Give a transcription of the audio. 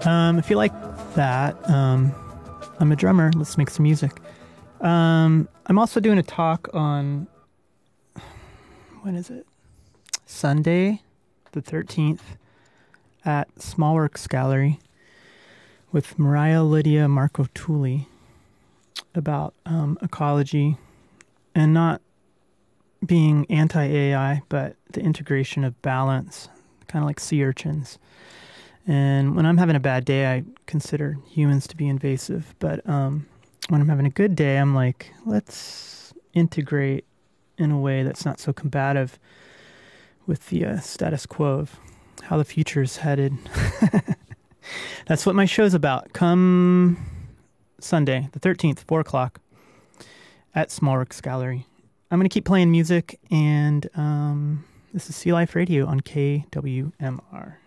If you like that, I'm a drummer. Let's make some music. I'm also doing a talk on, when is it? Sunday, the 13th, at Smallworks Gallery with Mariah Lydia Marco Tulli about ecology and not being anti-AI, but the integration of balance, kind of like sea urchins. And when I'm having a bad day, I consider humans to be invasive. But when I'm having a good day, I'm like, let's integrate in a way that's not so combative with the status quo of how the future is headed. That's what my show's about. Come Sunday, the 13th, 4 o'clock at Smallworks Gallery. I'm going to keep playing music, and this is Sea Life Radio on KWMR.